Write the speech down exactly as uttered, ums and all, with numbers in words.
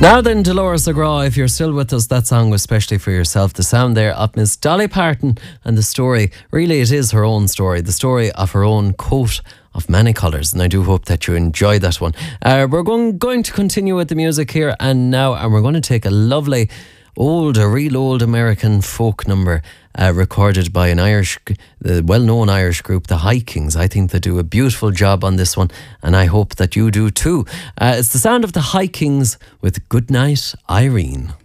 Now then, Dolores O'Graw, if you're still with us, that song was especially for yourself. The sound there of Miss Dolly Parton and the story, really it is her own story, the story of her own coat of many colours, and I do hope that you enjoy that one. Uh, we're going, going to continue with the music here and now, and we're going to take a lovely old, a real old American folk number uh, recorded by an Irish, the well-known Irish group, the High Kings. I think they do a beautiful job on this one, and I hope that you do too. Uh, it's the sound of the High Kings with Goodnight, Irene.